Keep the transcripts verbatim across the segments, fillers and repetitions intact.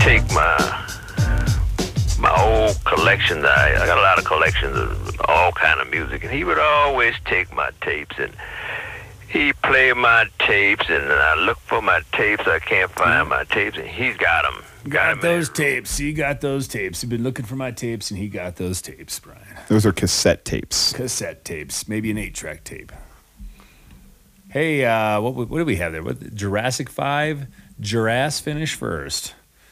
take my my old collection. I, I got a lot of collections of all kind of music, and he would always take my tapes and he play my tapes, and I look for my tapes. I can't find my tapes, and he's got them. Got, got those tapes. He got those tapes. You've been looking for my tapes, and he got those tapes, Brian. Those are cassette tapes. Cassette tapes. Maybe an eight-track tape. Hey, uh, what, what do we have there? What, Jurassic five? Jurass finish first.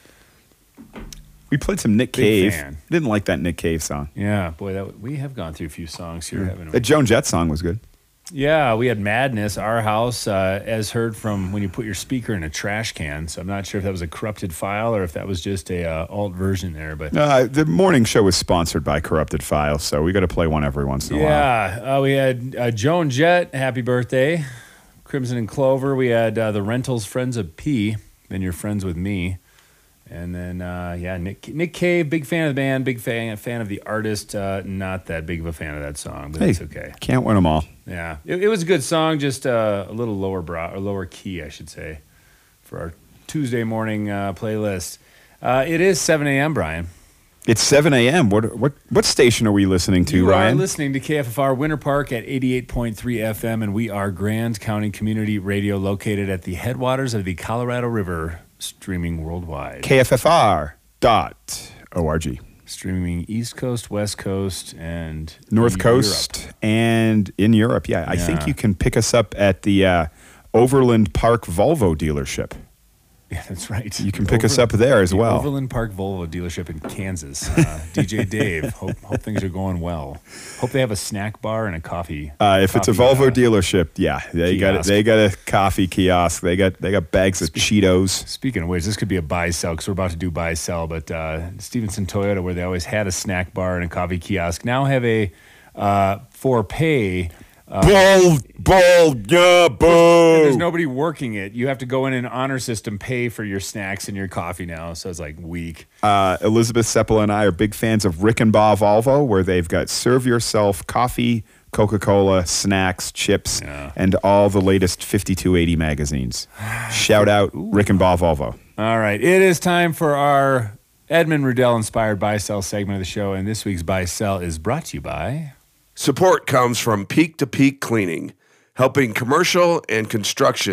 We played some Nick Big Cave. fan. Didn't like that Nick Cave song. Yeah, boy, that we have gone through a few songs here, Yeah. haven't we? The Joan Jett song was good. Yeah, we had Madness, Our House, uh, as heard from when you put your speaker in a trash can. So I'm not sure if that was a corrupted file or if that was just a uh, alt version there. But Uh, the morning show was sponsored by Corrupted Files, so we got to play one every once in a while. yeah, uh, we had uh, Joan Jett, Happy Birthday, Crimson and Clover. We had uh, the Rentals, Friends of P, Then You're Friends with Me. And then, uh, yeah, Nick Nick Cave, big fan of the band, big fan fan of the artist. Uh, not that big of a fan of that song, but Hey, it's okay. Can't win them all. Yeah, it, it was a good song, just uh, a little lower brow, or lower key, I should say, for our Tuesday morning uh, playlist. Uh, it is seven a.m., Brian. It's seven a.m. What what what station are we listening to, you Ryan? are listening to K F F R Winter Park at eighty-eight point three F M, and we are Grand County Community Radio located at the headwaters of the Colorado River, streaming worldwide. K F F R dot org. Streaming East Coast, West Coast, and North Europe. Coast and in Europe. Yeah, I Yeah. think you can pick us up at the uh, Overland Park Volvo dealership. Yeah, that's right. You can pick us up there as the well. Overland Park Volvo dealership in Kansas. Uh, D J Dave. Hope, hope things are going well. Hope they have a snack bar and a coffee. Uh, if it's a coffee, Volvo uh, dealership, yeah, they got kiosk. they got a coffee kiosk. They got they got bags of Cheetos. Speaking of which, this could be a buy sell because we're about to do buy sell. But uh, Stevenson Toyota, where they always had a snack bar and a coffee kiosk, now have a uh, for pay. Uh, Bull, bull, yeah, boo. There's nobody working it. You have to go in an honor system, pay for your snacks and your coffee now. So it's like weak. Uh, Elizabeth Seppel and I are big fans of Rick and Bob Volvo, where they've got serve yourself coffee, Coca-Cola, snacks, chips, Yeah. and all the latest fifty-two eighty magazines. Shout out Rick and Bob Volvo. All right. It is time for our Edmund Rudell inspired buy sell segment of the show. And this week's buy sell is brought to you by. Support comes from Peak to Peak Cleaning, helping commercial and construction